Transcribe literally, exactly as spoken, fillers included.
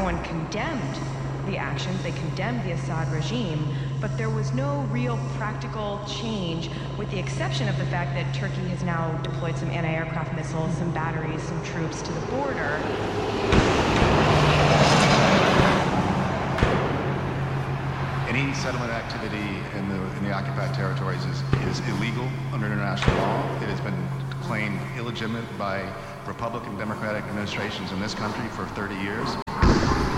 everyone condemned the actions, they condemned the Assad regime, but there was no real practical change, with the exception of the fact that Turkey has now deployed some anti-aircraft missiles, some batteries, some troops to the border. Any settlement activity in the, in the occupied territories is, is illegal under international law. It has been claimed illegitimate by Republican Democratic administrations in this country for thirty years.